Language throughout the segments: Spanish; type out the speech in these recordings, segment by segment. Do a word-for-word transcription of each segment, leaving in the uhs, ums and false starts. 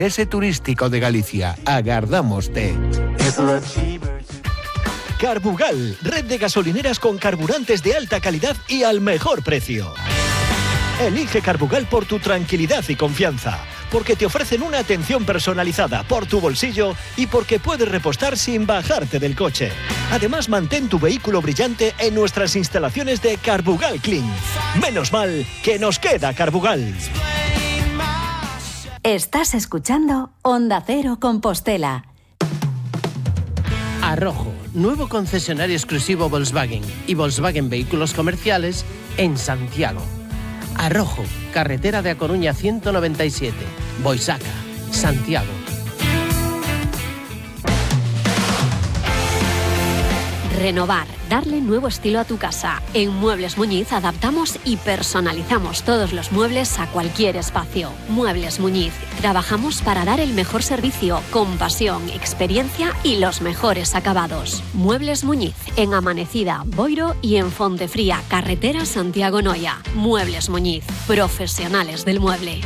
ese turístico de Galicia. Agardámoste. Carbugal, red de gasolineras con carburantes de alta calidad y al mejor precio. Elige Carbugal por tu tranquilidad y confianza, porque te ofrecen una atención personalizada por tu bolsillo y porque puedes repostar sin bajarte del coche. Además, mantén tu vehículo brillante en nuestras instalaciones de Carbugal Clean. Menos mal que nos queda Carbugal. Estás escuchando Onda Cero Compostela. Arrojo, nuevo concesionario exclusivo Volkswagen y Volkswagen Vehículos Comerciales en Santiago. Arrojo, carretera de A Coruña ciento noventa y siete, Boisaca, Santiago. Renovar, darle nuevo estilo a tu casa. En Muebles Muñiz adaptamos y personalizamos todos los muebles a cualquier espacio. Muebles Muñiz, trabajamos para dar el mejor servicio, con pasión, experiencia y los mejores acabados. Muebles Muñiz, en Amanecida, Boiro y en Fontefría, carretera Santiago-Noya. Muebles Muñiz, profesionales del mueble.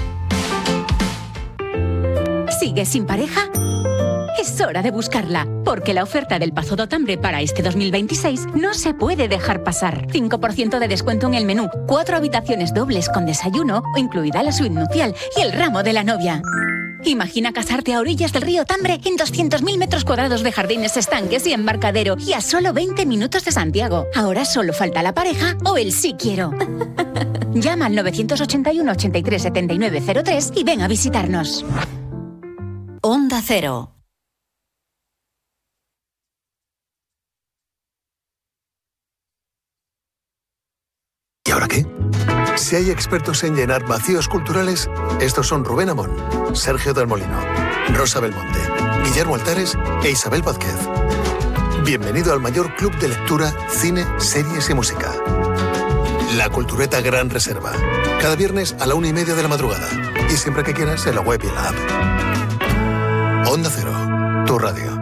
¿Sigues sin pareja? Es hora de buscarla, porque la oferta del Pazo do Tambre para este dos mil veintiséis no se puede dejar pasar. cinco por ciento de descuento en el menú, cuatro habitaciones dobles con desayuno, incluida la suite nupcial y el ramo de la novia. Imagina casarte a orillas del río Tambre en doscientos mil metros cuadrados de jardines, estanques y embarcadero y a solo veinte minutos de Santiago. Ahora solo falta la pareja o el sí quiero. Llama al nueve ocho uno, ochenta y tres, setenta y nueve cero tres y ven a visitarnos. Onda Cero. ¿Y ahora qué? Si hay expertos en llenar vacíos culturales, estos son Rubén Amón, Sergio del Molino, Rosa Belmonte, Guillermo Altares e Isabel Vázquez. Bienvenido al mayor club de lectura, cine, series y música. La Cultureta Gran Reserva. Cada viernes a la una y media de la madrugada. Y siempre que quieras en la web y en la app. Onda Cero, tu radio.